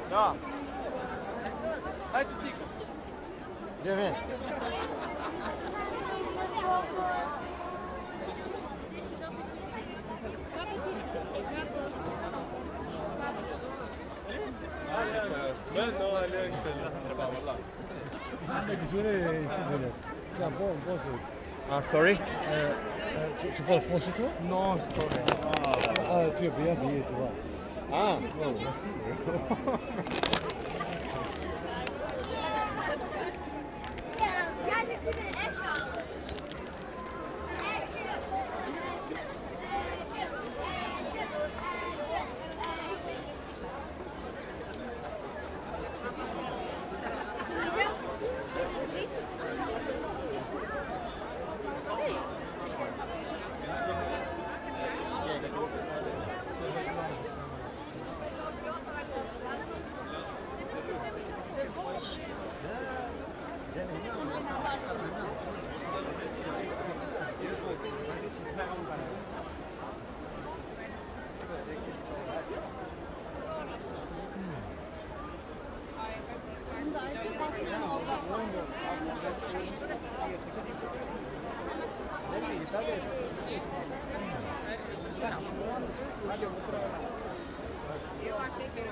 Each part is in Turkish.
No. Hai tu tico. Vieni, vieni. Ben no alien valla. C'est un bon truc. Ah sorry. Tu parles français toi? Non, sorry. Ah, tu es bien habillé, tu vois. Ah, oh, merci. Eu achei que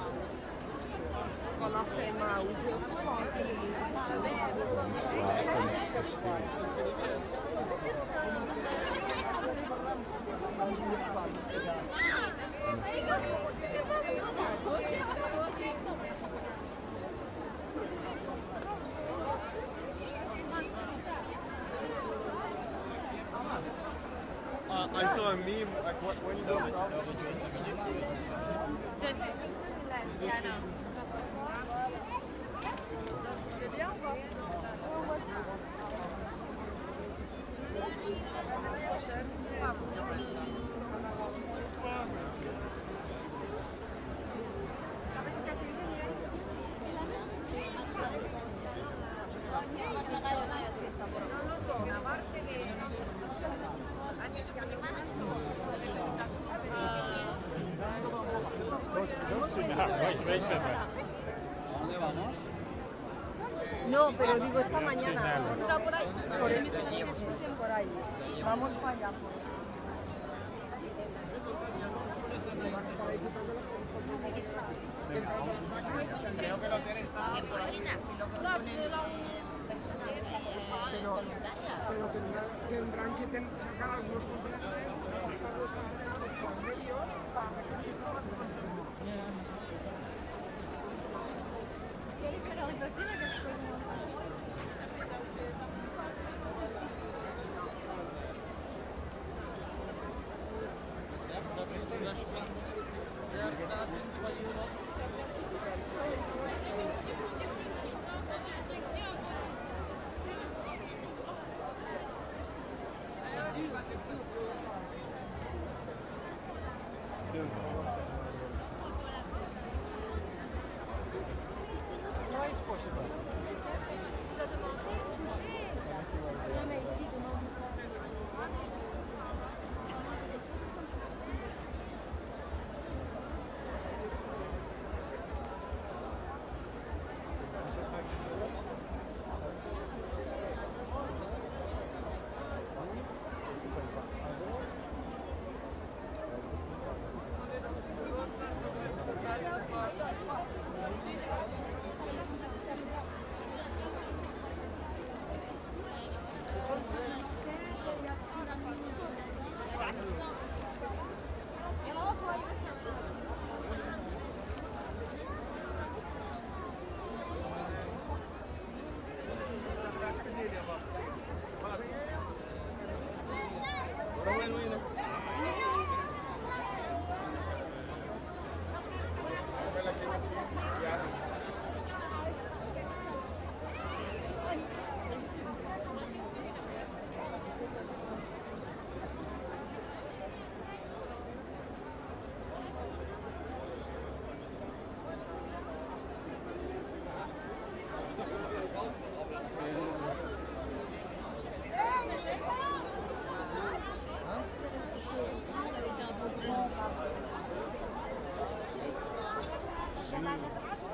coloquei uma I saw a meme like when you go out. Yeah, no. No, pero digo esta mañana. Por ahí. Por eso, por ahí. Vamos para allá. Creo que lo tienes en páginas, si lo ponen voluntarias. Pero tendrán que sacar algunos contenedores, pasar los contenedores por medio para Thank you.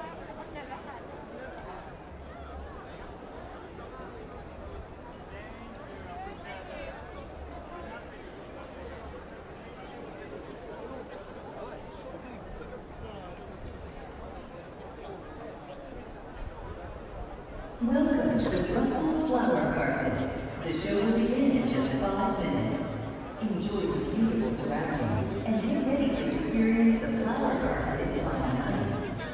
Welcome to the Brussels Flower Carpet. The show will begin in just 5 minutes. Enjoy the beautiful surroundings and get ready to experience the flower carpet on night.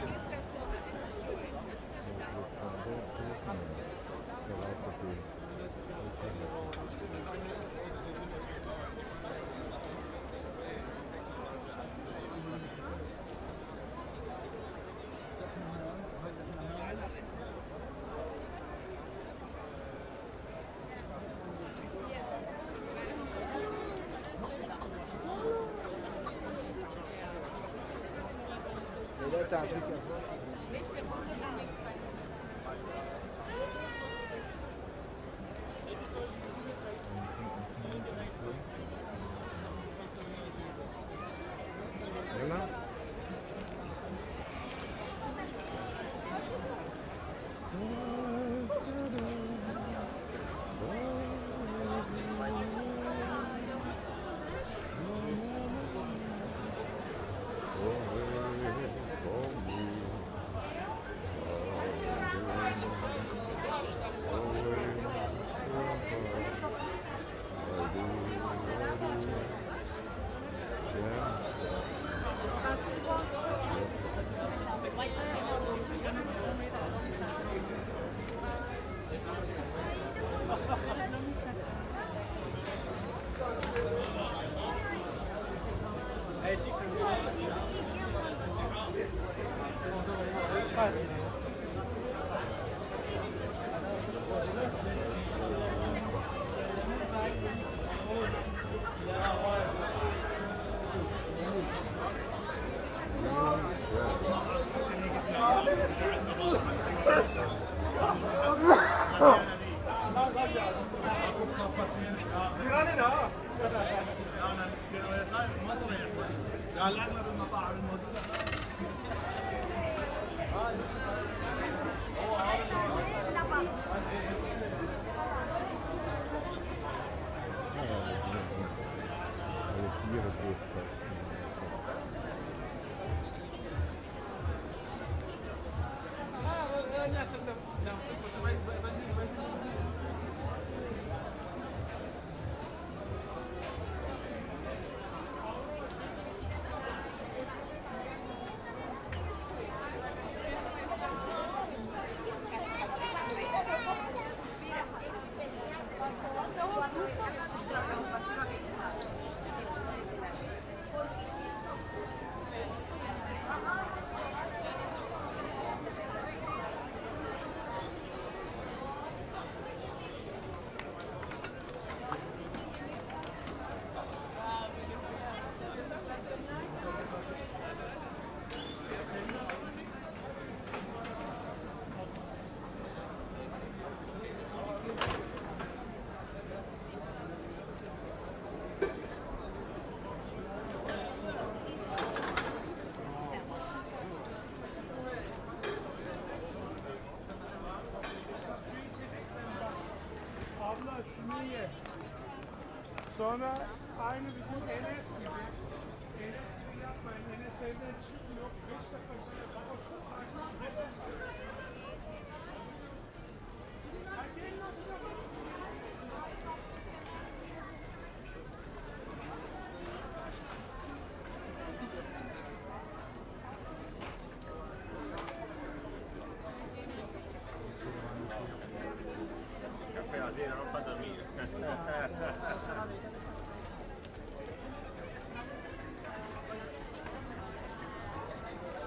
Sonra aynı bizim Enes gibi. Enes gibi yapmayın. Enes evden çıkmıyor. 5 dakika sonra baba çok acı. Caffè a sera, non fate a